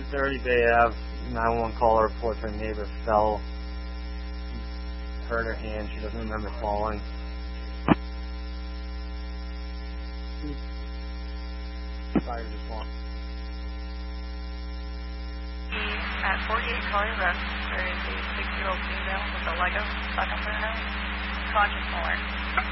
230 Bay Ave, 911 caller reports her neighbor fell, hurt her hand. She doesn't remember falling. Fire response. At 48 Collier Road, there is a 6-year-old female with a Lego stuck up her nose. Conscious alert.